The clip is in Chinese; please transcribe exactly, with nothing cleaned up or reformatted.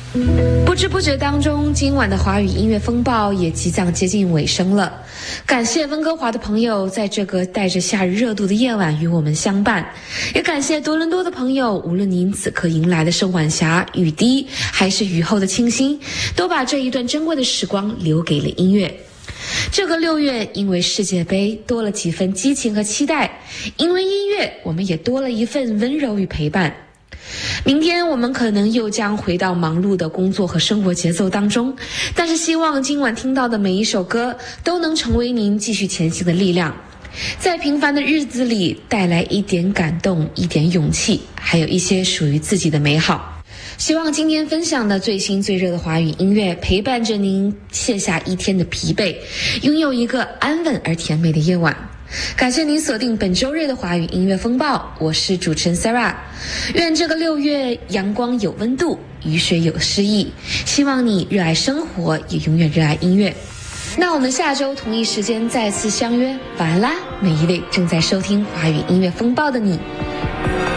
不知不觉当中，今晚的华语音乐风暴也即将接近尾声了。感谢温哥华的朋友在这个带着夏日热度的夜晚与我们相伴，也感谢多伦多的朋友，无论您此刻迎来的是晚霞、雨滴，还是雨后的清新，都把这一段珍贵的时光留给了音乐。这个六月，因为世界杯多了几分激情和期待，因为音乐，我们也多了一份温柔与陪伴。明天我们可能又将回到忙碌的工作和生活节奏当中，但是希望今晚听到的每一首歌都能成为您继续前行的力量，在平凡的日子里带来一点感动，一点勇气，还有一些属于自己的美好。希望今天分享的最新最热的华语音乐陪伴着您卸下一天的疲惫，拥有一个安稳而甜美的夜晚。感谢您锁定本周日的华语音乐风暴，我是主持人 Sarah。 愿这个六月阳光有温度，雨水有诗意，希望你热爱生活，也永远热爱音乐。那我们下周同一时间再次相约，晚安啦，每一位正在收听华语音乐风暴的你。